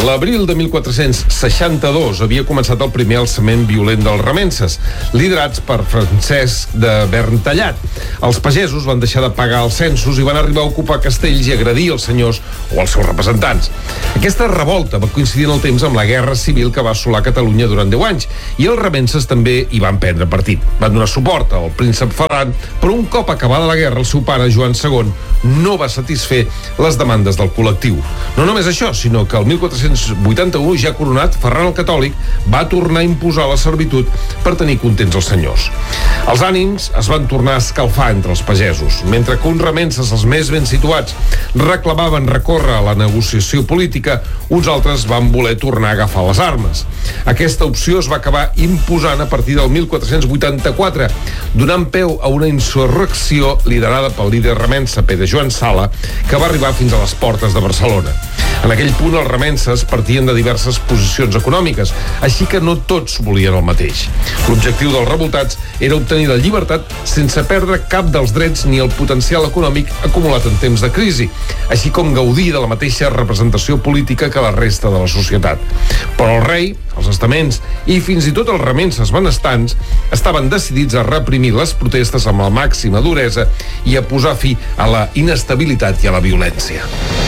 L'abril de 1462 havia començat el primer alçament violent dels remences, liderats per Francesc de Verntallat. Els pagesos van deixar de pagar els censos i van arribar a ocupar castells i agredir els senyors o els seus representants. Aquesta revolta va coincidir en el temps amb la guerra civil que va assolar Catalunya durant 10 anys i els remences també hi van prendre partit. Van donar suport al príncep Ferran, però un cop acabada la guerra, el seu pare, Joan II, no va satisfer les demandes del col·lectiu. No només això, sinó que el 1481, ja coronat, Ferran el Catòlic va tornar a imposar la servitud per tenir contents els senyors. Els ànims es van tornar a escalfar entre els pagesos. Mentre que uns remences, els més ben situats, reclamaven recórrer a la negociació política, uns altres van voler tornar a agafar les armes. Aquesta opció es va acabar imposant a partir del 1484, donant peu a una insurrecció liderada pel líder remença Pere Joan Sala, que va arribar fins a les portes de Barcelona. En aquell punt, els remences partien de diverses posicions econòmiques, així que no tots volien el mateix. L'objectiu dels revoltats era obtenir la llibertat sense perdre cap dels drets ni el potencial econòmic acumulat en temps de crisi, així com gaudir de la mateixa representació política que la resta de la societat. Però el rei, els estaments i fins i tot els remences benestants estaven decidits a reprimir les protestes amb la màxima duresa i a posar fi a la inestabilitat i a la violència.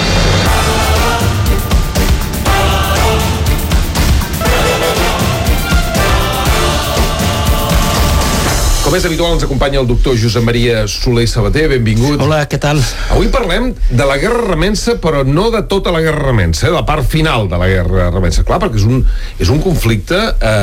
Com és habitual, ens acompanya el doctor Josep Maria Soler Sabater. Benvingut. Hola, què tal? Avui parlem de la guerra remença, però no de tota la guerra remença, la part final de la guerra remença. Clar, perquè és un conflicte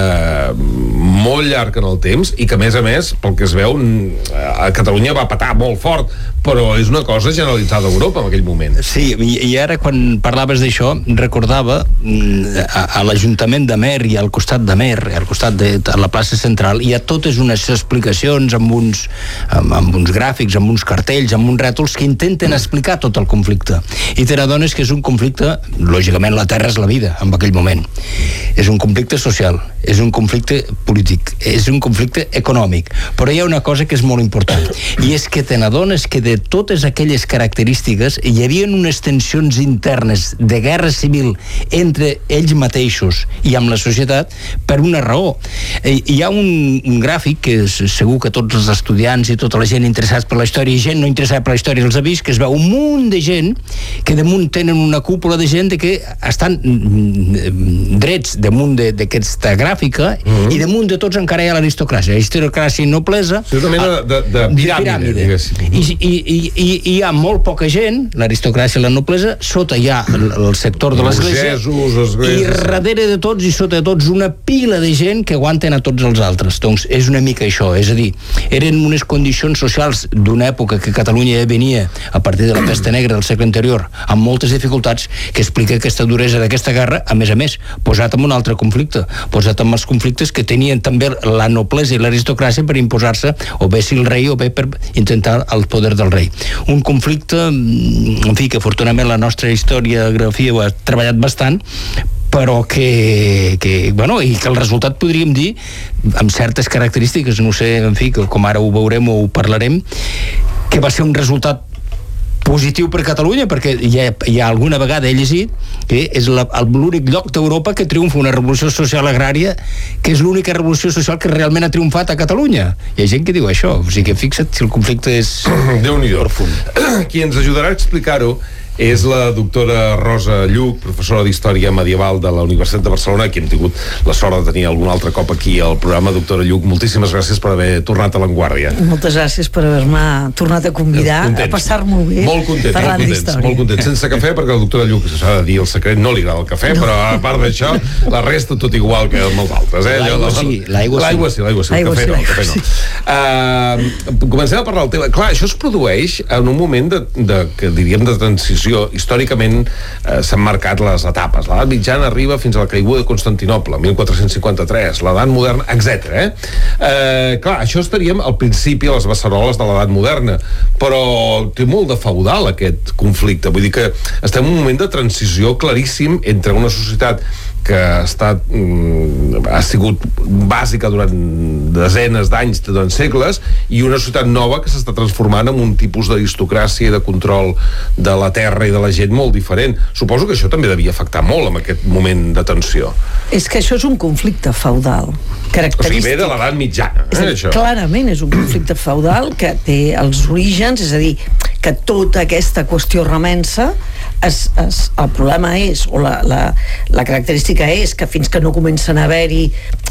molt llarg en el temps i que, a més, pel que es veu, a Catalunya va petar molt fort, però és una cosa generalitzada a Europa en aquell moment. Sí, i ara quan parlaves d'això, recordava a l'Ajuntament d'Amer i al costat d'Amer, al costat de la plaça central, hi ha totes unes explicacions amb uns gràfics, amb uns cartells, amb uns rètols que intenten explicar tot el conflicte. I te n'adones que és un conflicte, lògicament la terra és la vida en aquell moment. És un conflicte social, és un conflicte polític, és un conflicte econòmic, però hi ha una cosa que és molt important, i és que te n'adones que de totes aquelles característiques hi havia unes tensions internes de guerra civil entre ells mateixos i amb la societat per una raó. Hi ha un gràfic que segur que tots els estudiants i tota la gent interessats per la història i gent no interessada per la història els ha vist, que es veu un munt de gent que damunt tenen una cúpula de gent que estan drets damunt d'aquesta gràfica i damunt de tots encara hi ha l'aristocràcia i noblesa, és una mena de piràmide. I hi ha molt poca gent, l'aristocràcia i la noblesa, sota hi ha el sector de l'església i darrere de tots i sota de tots una pila de gent que aguanten a tots els altres. Doncs és una mica això, és a dir, eren unes condicions socials d'una època que Catalunya ja venia a partir de la pesta negra del segle anterior amb moltes dificultats, que explica aquesta duresa d'aquesta guerra, a més, posat en un altre conflicte, posat en els conflictes que tenien també la noblesa i l'aristocràcia per imposar-se, o bé si el rei o bé per intentar el poder del rei. Un conflicte, en fi, que afortunadament la nostra historiografia ho ha treballat bastant, però que i que el resultat podríem dir amb certes característiques, no sé, en fi, com ara ho veurem o ho parlarem, que va ser un resultat positiu per Catalunya, perquè hi ha alguna vegada he llegit que és l'únic lloc d'Europa que triomfa una revolució social agrària, que és l'única revolució social que realment ha triomfat a Catalunya. Hi ha gent que diu això, o sigui que fixa't si el conflicte és profund. Qui ens ajudarà a explicar-ho és la doctora Rosa Lluch, professora d'Història Medieval de la Universitat de Barcelona, que hem tingut la sort de tenir algun altre cop aquí al programa. Doctora Lluch, moltíssimes gràcies per haver tornat a l'Avantguàrdia. Moltes gràcies per haver-me tornat a convidar, a passar-m'ho bé, parlant d'història. Molt contents, sense cafè, perquè la doctora Lluch, s'ha de dir el secret, no li agrada el cafè, però a part d'això, la resta tot igual que amb els altres. L'aigua sí, el cafè no. Comencem a parlar del tema. Clar, això es produeix en un moment que diríem de transició. Històricament s'han marcat les etapes. L'edat mitjana arriba fins a la caiguda de Constantinoble, 1453, l'edat moderna, etc. Clar, això estaríem al principi a les beceroles de l'edat moderna, però té molt de feudal aquest conflicte. Vull dir que estem en un moment de transició claríssim entre una societat que ha sigut bàsica durant desenes d'anys, durant segles, i una societat nova que s'està transformant en un tipus d'aristocràcia i de control de la terra i de la gent molt diferent. Suposo que això també devia afectar molt en aquest moment de tensió. És que això és un conflicte feudal característic. O sigui, ve de l'edat mitjana, això. Clarament és un conflicte feudal que té els orígens, és a dir, que tota aquesta qüestió remensa el problema és, o la característica és que fins que no comencen a haver-hi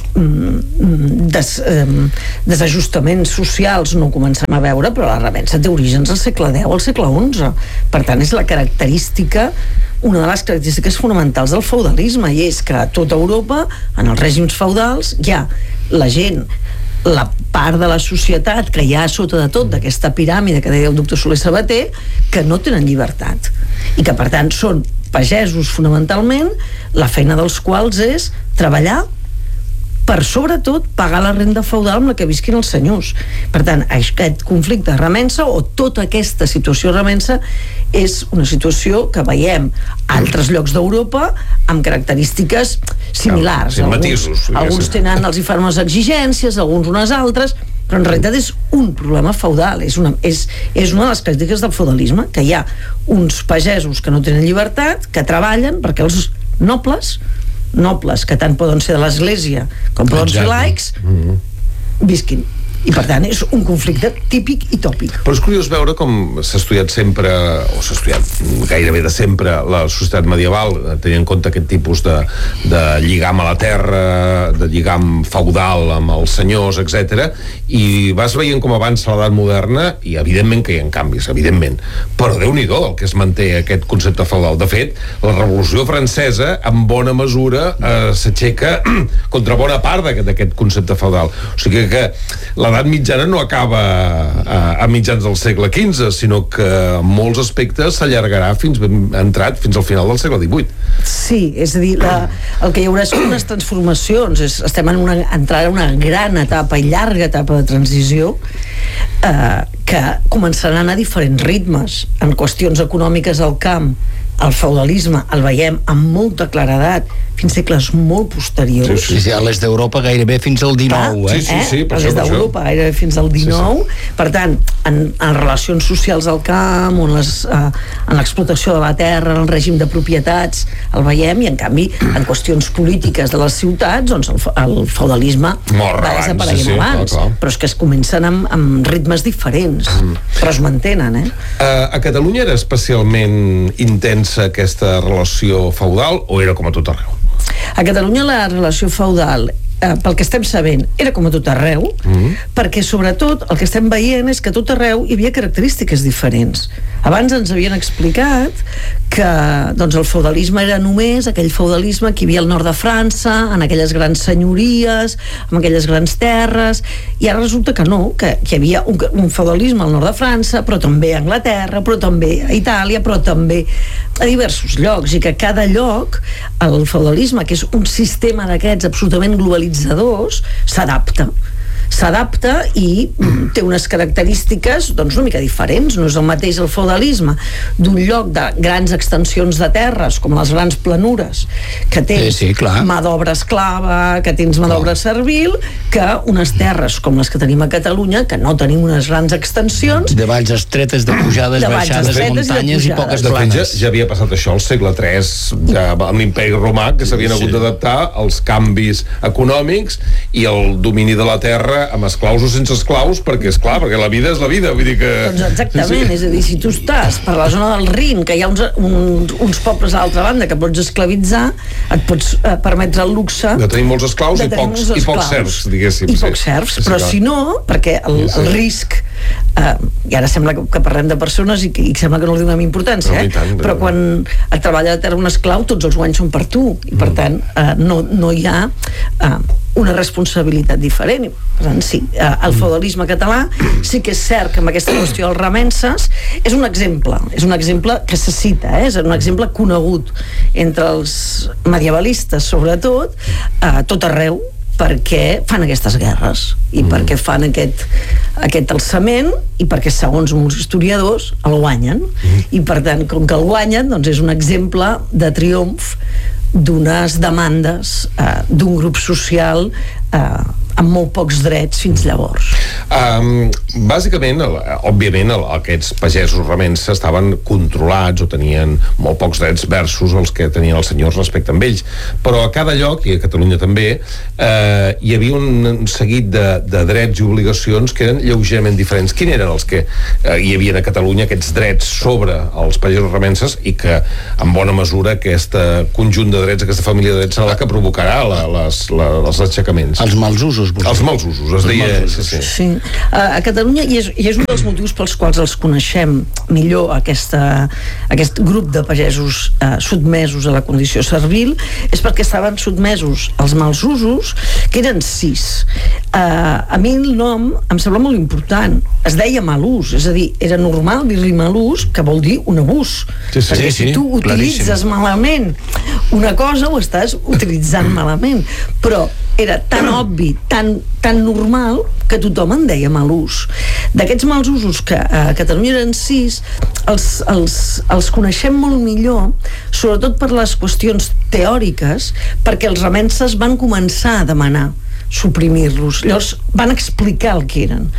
desajustaments socials no comencem a veure, però la remensa té orígens al segle X, al segle XI. Per tant, és la característica, una de les característiques fonamentals del feudalisme, i és que a tota Europa, en els règims feudals, hi ha la gent, la part de la societat que hi ha sota de tot d'aquesta piràmide que deia el doctor Soler Sabater, que no tenen llibertat i que per tant són pagesos fonamentalment, la feina dels quals és treballar per sobretot pagar la renda feudal amb la que visquin els senyors. Per tant, aquest conflicte de remensa o tota aquesta situació de remensa és una situació que veiem a altres llocs d'Europa amb característiques similars. Alguns tenen, els hi fan unes exigències, alguns unes altres, però en realitat és un problema feudal, és una de les característiques del feudalisme, que hi ha uns pagesos que no tenen llibertat, que treballen perquè els nobles, que tant poden ser de l'Església com poden ser laics, visquin. I per tant és un conflicte típic i tòpic. Però és curiós veure com s'ha estudiat sempre, o s'ha estudiat gairebé de sempre, la societat medieval, tenint en compte aquest tipus de lligam a la terra, de lligam feudal amb els senyors, etc. I vas veient com avança l'edat moderna, i evidentment que hi ha canvis, evidentment, però Déu-n'hi-do el que es manté aquest concepte feudal. De fet, la Revolució Francesa en bona mesura s'aixeca contra bona part d'aquest concepte feudal. O sigui que l'edat mitjana no acaba a mitjans del segle XV, sinó que en molts aspectes s'allargarà fins al final del segle XVIII. Sí, és a dir, el que hi haurà són unes transformacions, estem entrant en una gran etapa i llarga etapa de transició que començaran a diferents ritmes. En qüestions econòmiques al camp, el feudalisme el veiem amb molta claredat fins segles molt posteriors. Sí, a l'est d'Europa gairebé fins al XIX. Sí, a l'est d'Europa gairebé fins al XIX. Per tant, en relacions socials al camp, en l'explotació de la terra, en el règim de propietats, el veiem, i en canvi, en qüestions polítiques de les ciutats, doncs el feudalisme va desapareguent abans. Però és que es comencen amb ritmes diferents, però es mantenen. A Catalunya era especialment intensa aquesta relació feudal o era com a tot arreu? A Catalunya la relació feudal, pel que estem sabent, era com a tot arreu, perquè sobretot el que estem veient és que a tot arreu hi havia característiques diferents. Abans ens havien explicat que doncs, el feudalisme era només aquell feudalisme que hi havia al nord de França, en aquelles grans senyories, amb aquelles grans terres, i ara resulta que no, que hi havia un feudalisme al nord de França, però també a Anglaterra, però també a Itàlia, però també a diversos llocs, i que a cada lloc el feudalisme, que és un sistema d'aquests absolutament globalitzadors, s'adapta i té unes característiques doncs una mica diferents. No és el mateix el feudalisme d'un lloc de grans extensions de terres com les grans planures, que tens mà d'obra esclava, que tens mà d'obra servil, que unes terres com les que tenim a Catalunya, que no tenim unes grans extensions, de valls estretes, de pujades, baixades, de muntanyes i poques planes. Ja havia passat això al segle III amb l'imperi romà, que s'havien hagut d'adaptar als canvis econòmics i el domini de la terra amb esclaus o sense esclaus, perquè és clar, perquè la vida és la vida, vull dir que... Doncs exactament, és a dir, si tu estàs per la zona del Rin, que hi ha uns pobles a l'altra banda que pots esclavitzar, et pots permetre el luxe de tenir molts esclaus i pocs serfs, diguéssim. I pocs serfs, però si no, perquè el risc, i ara sembla que parlem de persones i sembla que no li donem importància, però quan et treballa a terra un esclau, tots els guanys són per tu, i per tant no hi ha una responsabilitat diferent. Per tant, sí, el feudalisme català sí que és cert que amb aquesta qüestió dels remenses és un exemple que se cita, és un exemple conegut entre els medievalistes, sobretot, a tot arreu, perquè fan aquestes guerres i perquè fan aquest alçament i perquè, segons molts historiadors, el guanyen. I per tant, com que el guanyen, doncs és un exemple de triomf d'unes demandes d'un grup social amb molt pocs drets fins llavors. Bàsicament, òbviament, aquests pagesos remenses estaven controlats o tenien molt pocs drets versus els que tenien els senyors respecte amb ells, però a cada lloc, i a Catalunya també, hi havia un seguit de drets i obligacions que eren lleugerament diferents. Quins eren els que hi havia a Catalunya, aquests drets sobre els pagesos remenses, i que en bona mesura aquest conjunt de drets, aquesta família de drets serà la que provocarà els aixecaments? Els mals usos. Els mals usos, es deia. Sí. A Catalunya, i és un dels motius pels quals els coneixem millor, aquest grup de pagesos sotmesos a la condició servil, és perquè estaven sotmesos als mals usos, que eren 6. A mi el nom em sembla molt important. Es deia mal ús, és a dir, era normal dir-li mal ús, que vol dir un abús. Perquè si tu utilitzes malament una cosa, ho estàs utilitzant malament. Però era tan obvi, tan normal, que tothom en deia mal ús. D'aquests mals usos, que a Catalunya eren 6, els coneixem molt millor, sobretot per les qüestions teòriques, perquè els remenses van començar a demanar suprimir-los. Llavors van explicar el que eren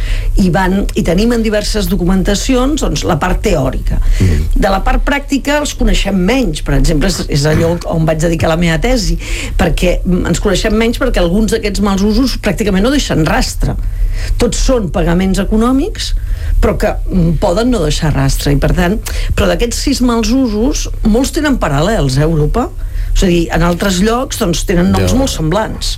i tenim en diverses documentacions, doncs, la part teòrica. De la part pràctica els coneixem menys. Per exemple, és allò on vaig dedicar la meva tesi, perquè ens coneixem menys perquè alguns d'aquests mals usos pràcticament no deixen rastre. Tots són pagaments econòmics, però que poden no deixar rastre, i per tant, però d'aquests 6 mals usos molts tenen paral·lels a Europa. És a dir, en altres llocs doncs, tenen noms molt semblants.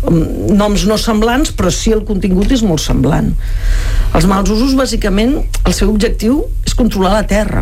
Noms no semblants, però sí el contingut és molt semblant. Els mals usos, bàsicament, el seu objectiu és controlar la terra.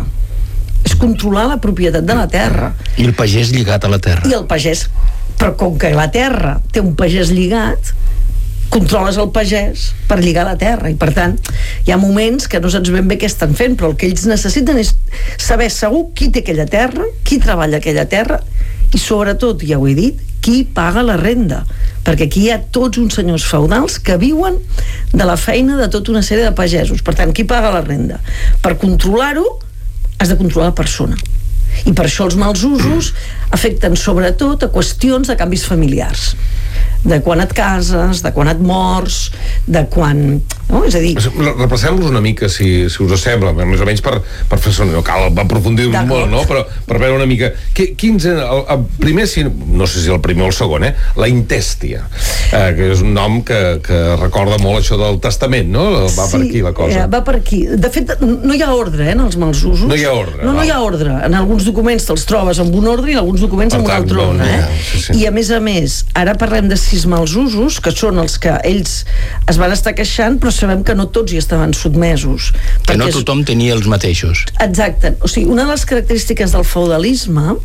És controlar la propietat de la terra. I el pagès lligat a la terra. I el pagès, però com que la terra té un pagès lligat, controles el pagès per lligar la terra, i per tant hi ha moments que no saps ben bé què estan fent, però el que ells necessiten és saber segur qui té aquella terra, qui treballa aquella terra, i sobretot, ja ho he dit, qui paga la renda, perquè aquí hi ha tots uns senyors feudals que viuen de la feina de tota una sèrie de pagesos. Per tant, qui paga la renda? Per controlar-ho has de controlar la persona, i per això els mals usos afecten sobretot a qüestions de canvis familiars, de quan et cases, de quan et mors, de quan... No? És a dir... Repassem-los una mica, si us sembla, més o menys per fer no cal aprofundir molt, no? Però per veure una mica... Quins el primer, no sé si el primer o el segon, la intèstia, que és un nom que recorda molt això del testament, no? Va per aquí la cosa. Va per aquí. De fet, no hi ha ordre, en els mals usos. No hi ha ordre. No hi ha ordre. En alguns documents te'ls trobes amb un ordre i en alguns documents amb un altre ordre. I a més, ara parlem de 6 mals usos, que són els que ells es van estar queixant, però sabem que no tots hi estaven sotmesos. Que no tothom tenia els mateixos. Exacte. O sigui, una de les característiques del feudalisme,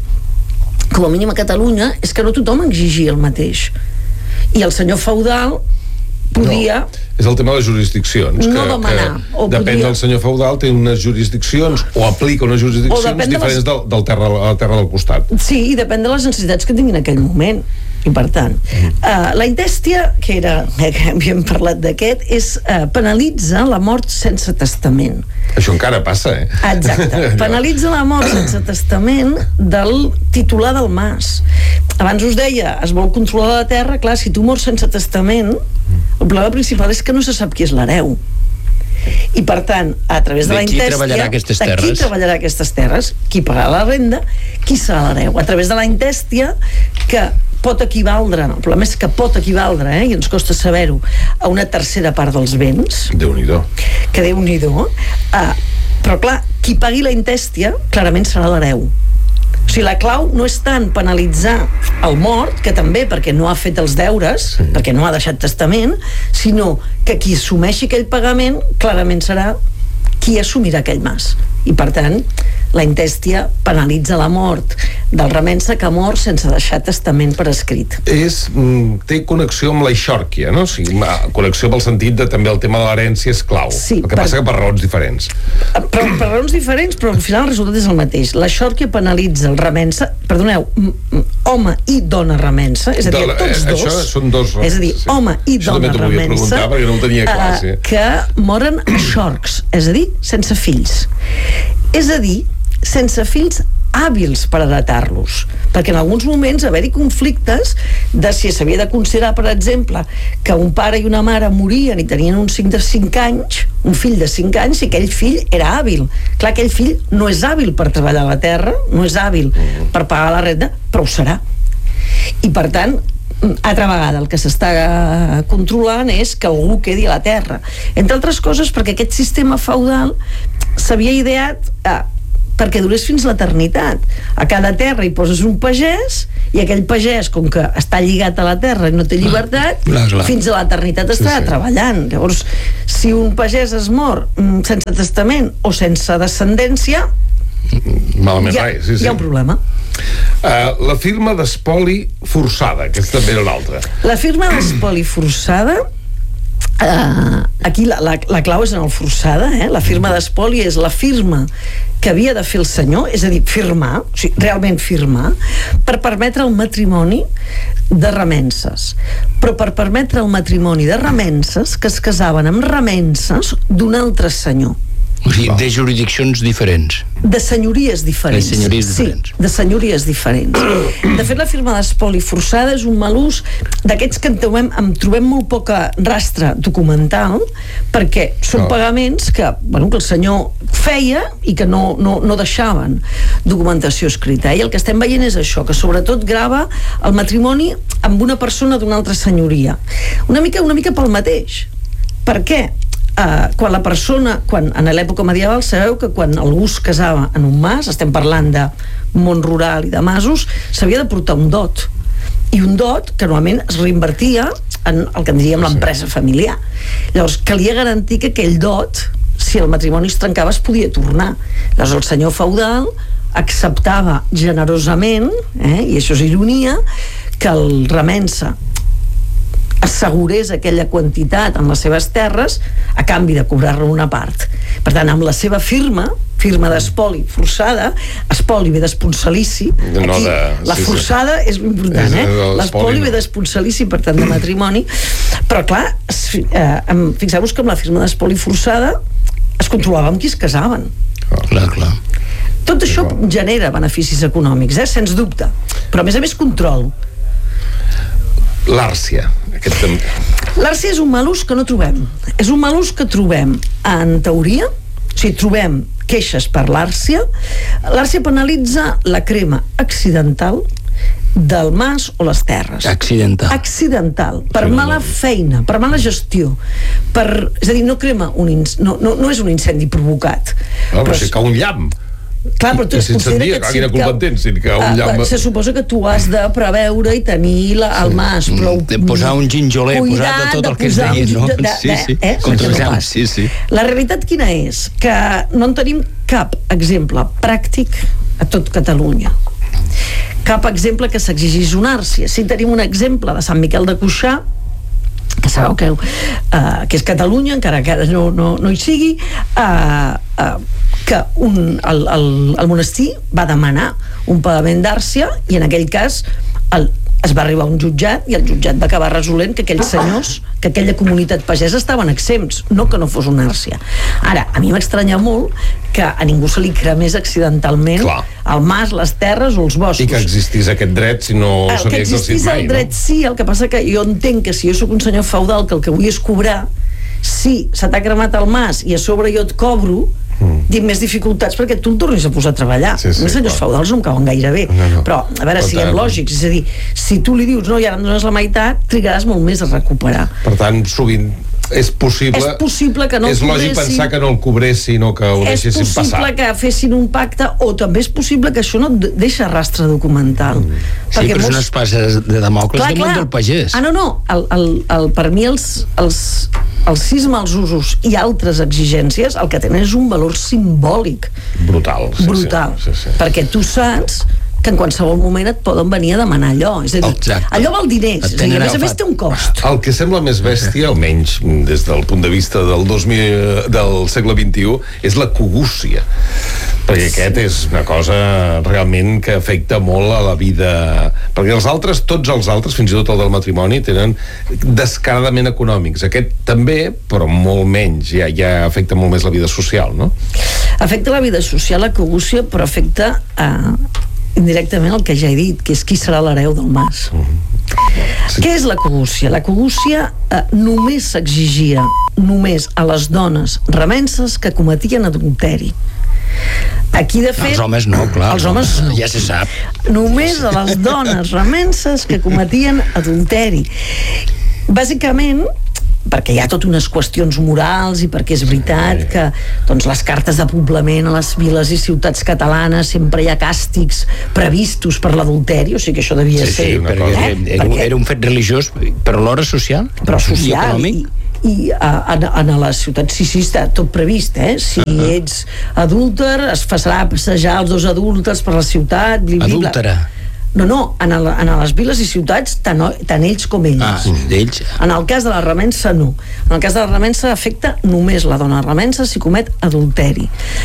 com a mínim a Catalunya, és que no tothom exigia el mateix. I el senyor feudal podia... No, és el tema de les jurisdiccions. No demanar. Depèn del senyor feudal, té unes jurisdiccions o aplica unes jurisdiccions diferents de la terra del costat. Sí, i depèn de les necessitats que tinguin en aquell moment. I per tant, la intèstia, que havíem parlat d'aquest, penalitza la mort sense testament. Això encara passa, Exacte. Penalitza la mort sense testament del titular del mas. Abans us deia, es vol controlar la terra, clar, si tu mors sense testament, el problema principal és que no se sap qui és l'hereu. I per tant, a través de la intèstia, qui treballarà aquestes terres, qui pagarà la renda, qui serà l'hereu. A través de la intèstia, que pot equivaldre, el problema és que pot equivaldre, i ens costa saber-ho, a una tercera part dels béns. Déu-n'hi-do. Que Déu-n'hi-do. Però clar, qui pagui la intèstia clarament serà l'hereu. O sigui, la clau no és tant penalitzar el mort, que també perquè no ha fet els deures, perquè no ha deixat testament, sinó que qui assumeixi aquell pagament clarament serà qui assumirà aquell mas. I per tant, la intèstia penalitza la mort del remensa que mor sense deixar testament per escrit. Té connexió amb la eixòrquia, no? O sigui, connexió pel sentit de també el tema de l'herència és clau. Sí, el que passa que per raons diferents. Per raons diferents, però al final el resultat és el mateix. L'eixòrquia penalitza el remensa, perdoneu, home i dona remensa, és a dir, tots dos. Això són dos remenses. És a dir, home i dona remensa, perquè no ho tenia clar, que moren eixorcs, és a dir, sense fills. És a dir, sense fills hàbils per heretar-los, perquè en alguns moments haver-hi conflictes de si s'havia de considerar, per exemple, que un pare i una mare morien i tenien un fill de 5 anys, i aquell fill era hàbil. Clar, aquell fill no és hàbil per treballar a la terra, no és hàbil per pagar la renda, però ho serà. I per tant, altra vegada, el que s'està controlant és que algú quedi a la terra. Entre altres coses perquè aquest sistema feudal s'havia ideat perquè durés fins l'eternitat. A cada terra hi poses un pagès i aquell pagès, com que està lligat a la terra i no té llibertat, fins a l'eternitat estarà treballant. Llavors, si un pagès es mor sense testament o sense descendència, malament hi ha un problema. La firma d'espoli forçada, que també era l'altra. La firma d'espoli forçada, aquí la clau és en el forçada, la firma d'espoli és la firma que havia de fer el senyor, és a dir, firmar, o sigui, realment firmar, per permetre el matrimoni de remenses. Però per permetre el matrimoni de remenses que es casaven amb remenses d'un altre senyor. O sigui, de jurisdiccions diferents. De senyories diferents. De senyories diferents. Sí, de senyories diferents. De fet, la firma d'espoli forçada és un mal ús d'aquests que en trobem molt poca rastre documental, perquè són pagaments que el senyor feia i que no deixaven documentació escrita. I el que estem veient és això, que sobretot grava el matrimoni amb una persona d'una altra senyoria. Una mica pel mateix. Per què? Quan en l'època medieval sabeu que quan algú es casava en un mas, estem parlant de món rural i de masos, s'havia de portar un dot, i un dot que normalment es reinvertia en el que en diríem l'empresa familiar. Llavors calia garantir que aquell dot, si el matrimoni es trencava, es podia tornar. Llavors el senyor feudal acceptava generosament, i això és ironia, que el remensa assegurés aquella quantitat en les seves terres a canvi de cobrar-ne una part. Per tant, amb la seva firma d'espoli forçada, espoli ve d'esponsalici, aquí la forçada és important, l'espoli ve d'esponsalici, per tant de matrimoni, però clar, fixeu-vos que amb la firma d'espoli forçada es controlava amb qui es casaven. Clar. Tot això genera beneficis econòmics, sens dubte, però a més control. L'àrcia. L'àrcia és un mal ús que no trobem. És un mal ús que trobem en teoria, o sigui, trobem queixes per l'àrcia. L'àrcia penalitza la crema accidental del mas o les terres. Accidental. Per mala feina, per mala gestió. És a dir, no crema no és un incendi provocat. Però si cau un llamp. Clar, però tu es considera que se suposa que tu has de preveure i tenir el mas, però posar un ginjoler, posar de tot el que es deia, no? Contra el llamp, sí. La realitat quina és? Que no en tenim cap exemple pràctic a tot Catalunya, cap exemple que s'exigís una àrcia. Si tenim un exemple de Sant Miquel de Cuixà, que sabeu que és Catalunya, encara que ara no hi sigui, que el monestir va demanar un pagament d'àrcia i en aquell cas es va arribar a un jutjat i el jutjat va acabar resolent que aquells senyors, que aquella comunitat pagesa estaven exempts, no que no fos una àrcia. Ara, a mi m'estranya molt que a ningú se li cremés accidentalment el mas, les terres o els boscos. I que existís aquest dret si no s'havia exercit mai, el dret sí, el que passa que jo entenc que si jo sóc un senyor feudal que el que vull és cobrar, si se t'ha cremat el mas i a sobre jo et cobro, tinc més dificultats perquè tu el tornis a posar a treballar. Els senyors feudals no em cauen gaire bé, però a veure, siguem lògics, és a dir, si tu li dius no, i ara em dones la meitat, trigaràs molt més a recuperar. Per tant, sovint és possible que no és lògic pensar que no el cobressin o que ho deixessin passar. És possible que fessin un pacte, o també és possible que això no deixa rastre documental. Sí, però és una espasa de Damocles damunt del pagès. Per mi els 6 mals usos i altres exigències el que tenen és un valor simbòlic brutal, perquè tu saps que en qualsevol moment et poden venir a demanar allò, és a dir, allò val diners, és a dir, a més té un cost. El que sembla més bèstia, almenys des del punt de vista del segle XXI, és la cogúcia, perquè aquest és una cosa realment que afecta molt a la vida, perquè tots els altres, fins i tot el del matrimoni, tenen descaradament econòmics. Aquest també, però molt menys, ja afecta molt més la vida social, no? Afecta la vida social, la cogúcia, però afecta indirectament el que ja he dit, que és qui serà l'hereu del mas. Sí. Què és la cogúcia? La cogúcia només s'exigia només a les dones remenses que cometien adulteri. Aquí, de fet... Els homes no, clar. Els homes no. Ja se sap. Només a les dones remenses que cometien adulteri. Bàsicament, perquè hi ha tot unes qüestions morals i perquè és veritat que doncs, les cartes de poblament a les viles i ciutats catalanes sempre hi ha càstigs previstos per l'adulteri, o sigui que això devia ser... Sí, perquè era un fet religiós, però alhora social. Però social, i a les ciutats sí, està tot previst, si ets adúlter es farà passejar els dos adúlters per la ciutat, adúltera. No, en les viles i ciutats tant ells com ells. D'ells. En el cas de la remensa no. En el cas de la remensa afecta només la dona remensa si comet adulteri.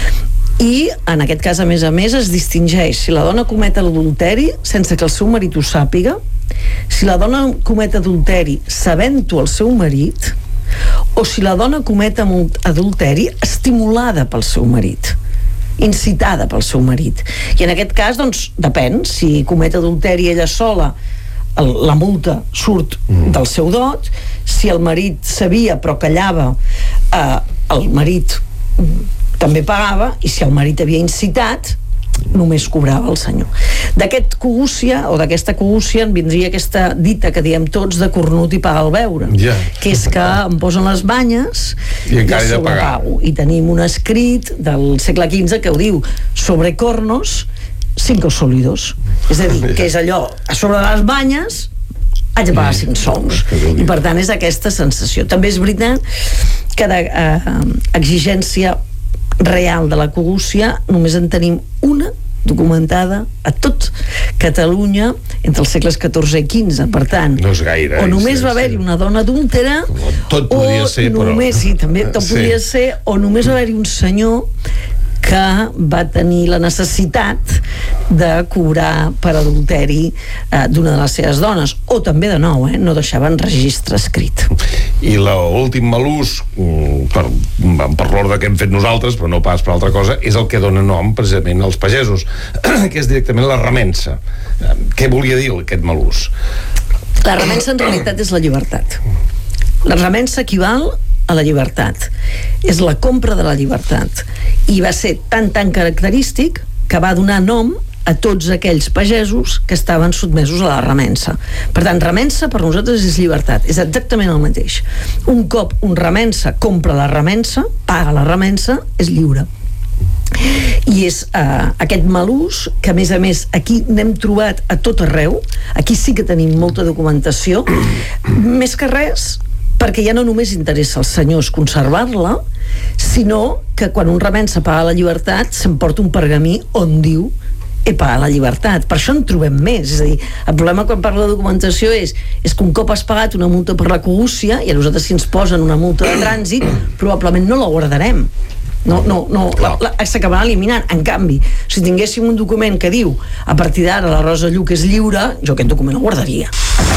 I en aquest cas a més es distingeix si la dona comet adulteri sense que el seu marit ho sàpiga, si la dona comet adulteri sabent-ho el seu marit, o si la dona comet adulteri estimulada pel seu marit, incitada pel seu marit. I en aquest cas, doncs, depèn. Si comet adulteri ella sola, la multa surt del seu dot. Si el marit sabia però callava, el marit també pagava, i si el marit havia incitat, només cobrava el senyor. D'aquesta cogúcia en vindria aquesta dita que diem tots de cornut i paga el beure, que és que em posen les banyes i encara he de pagar. I tenim un escrit del segle XV que ho diu: sobre cornos 5 sólidos, és a dir, que és allò, a sobre de les banyes haig de pagar 5 sous, i per tant és aquesta sensació. També és veritat que d'exigència real de la cogúcia només en tenim una documentada a tot Catalunya entre els segles XIV i XV, per tant no és gaire, o només va haver-hi una dona adúltera, tot podria ser, només, però... també tot podria ser, o només va haver-hi un senyor que va tenir la necessitat de cobrar per adulteri d'una de les seves dones, o també de nou, no deixaven registre escrit. I l'últim malús, per l'ordre que hem fet nosaltres, però no pas per altra cosa, és el que dona nom precisament als pagesos, que és directament la remensa. Què volia dir aquest malús? La remensa en realitat és la llibertat. La remensa equival a la llibertat. És la compra de la llibertat. I va ser tan característic que va donar nom a tots aquells pagesos que estaven sotmesos a la remensa. Per tant, remensa per nosaltres és llibertat. És exactament el mateix. Un cop un remensa compra la remensa, paga la remensa, és lliure. I és aquest malús que a més aquí n'hem trobat a tot arreu. Aquí sí que tenim molta documentació, més que res perquè ja no només interessa als senyors conservar-la, sinó que quan un remensa paga la llibertat s'emporta un pergamí on diu he pagat la llibertat. Per això en trobem més. És a dir, el problema quan parla de documentació és que un cop has pagat una multa per la cogúcia i a nosaltres si ens posen una multa de trànsit probablement no la guardarem. S'acabarà eliminant. En canvi, si tinguéssim un document que diu a partir d'ara la Rosa Lluc és lliure, jo aquest document el guardaria.